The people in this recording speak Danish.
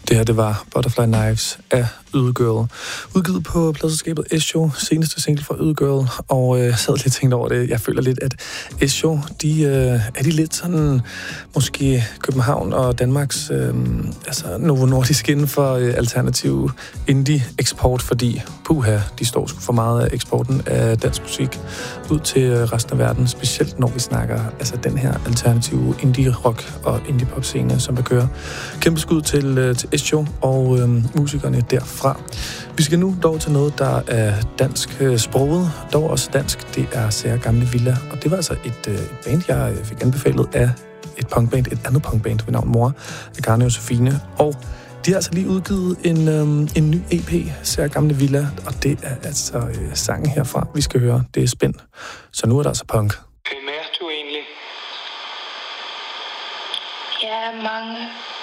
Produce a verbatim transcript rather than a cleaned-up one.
Det her, det var Butterfly Knives af Øde Girl. Udgivet på pladselskabet Esho, seneste single fra Øde Girl, og øh, jeg sad lidt og tænkte over det. Jeg føler lidt, at Esho, de øh, er de lidt sådan, måske København og Danmarks, øh, altså Novo Nordisk inden for øh, alternativ indie-eksport, fordi puha, de står sgu for meget af eksporten af dansk musik ud til øh, resten af verden, specielt når vi snakker altså den her alternative indie-rock og indie-pop-scene, som der kører. Kæmpe skud til, øh, til Esho og øh, musikerne derfra. Vi skal nu dog til noget, der er dansk øh, sproget, dog også dansk. Det er Sære Gamle Villa, og det var altså et, øh, et band, jeg fik anbefalet af et punkband, et andet punkband ved navn Mor, af Karne og Sofine. Og de har altså lige udgivet en, øh, en ny E P, Sære Gamle Villa, og det er altså øh, sangen herfra, vi skal høre. Det er spændt. Så nu er der altså punk. Hvem er du egentlig? Jeg er mange